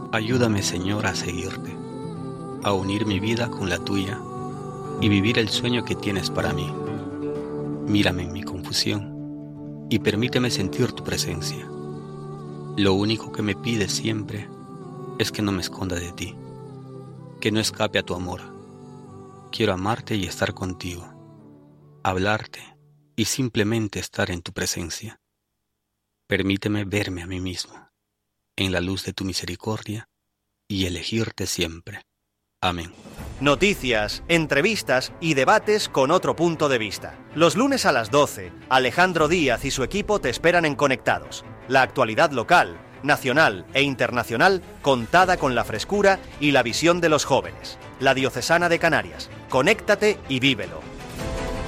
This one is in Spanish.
Ayúdame, Señor, a seguirte, a unir mi vida con la tuya y vivir el sueño que tienes para mí. Mírame en mi confusión y permíteme sentir tu presencia. Lo único que me pides siempre es que no me esconda de ti, que no escape a tu amor. Quiero amarte y estar contigo, hablarte y simplemente estar en tu presencia. Permíteme verme a mí mismo, en la luz de tu misericordia, y elegirte siempre. Amén. Noticias, entrevistas y debates con otro punto de vista. Los lunes a las 12, Alejandro Díaz y su equipo te esperan en Conectados. La actualidad local, nacional e internacional contada con la frescura y la visión de los jóvenes. La Diocesana de Canarias. Conéctate y vívelo.